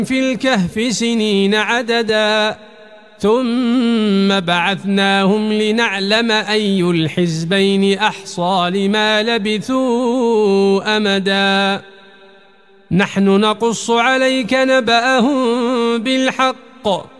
في الكهف سنين عددا ثم بعثناهم لنعلم أي الحزبين أحصى لما لبثوا أمدا نحن نقص عليك نبأهم بالحق